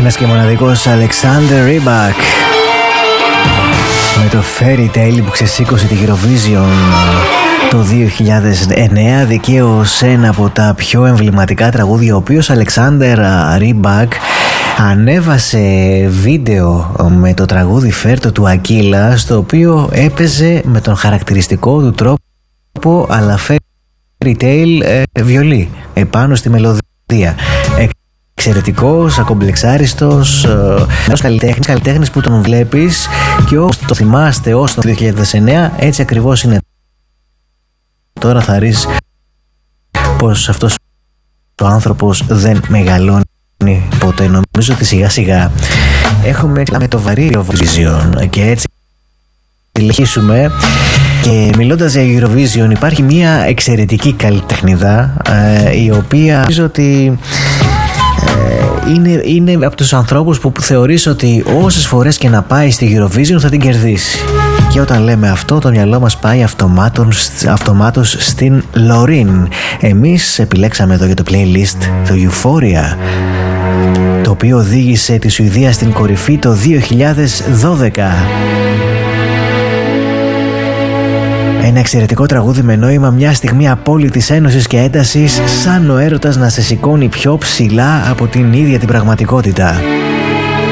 Ένας και μοναδικός Alexander Rybak με το Fairy Tale που ξεσήκωσε τη Eurovision το 2009, δικαίως ένα από τα πιο εμβληματικά τραγούδια. Ο οποίος Alexander Rybak ανέβασε βίντεο με το τραγούδι Φέρτο του Ακύλα, στο οποίο έπαιζε με τον χαρακτηριστικό του τρόπο αλλά Fairy Tale βιολί επάνω στη μελωδία. Εξαιρετικός, ακομπλεξάριστος, ένας καλλιτέχνης που τον βλέπεις και όπως το θυμάστε ως το 2009, έτσι ακριβώς είναι τώρα. Θα ρίσεις πως αυτός ο άνθρωπος δεν μεγαλώνει ποτέ. Νομίζω ότι σιγά σιγά έχουμε με το βαρύ Eurovision και έτσι συνεχίσουμε. Και μιλώντας για Eurovision, υπάρχει μια εξαιρετική καλλιτεχνίδα η οποία νομίζω ότι είναι από τους ανθρώπους που θεωρείς ότι όσες φορές και να πάει στη Eurovision θα την κερδίσει. Και όταν λέμε αυτό, το μυαλό μας πάει αυτομάτως στην Loreen. Εμείς επιλέξαμε εδώ για το playlist το Euphoria, το οποίο οδήγησε τη Σουηδία στην κορυφή το 2012. Ένα εξαιρετικό τραγούδι με νόημα μια στιγμή απόλυτης ένωσης και έντασης, σαν ο έρωτας να σε σηκώνει πιο ψηλά από την ίδια την πραγματικότητα.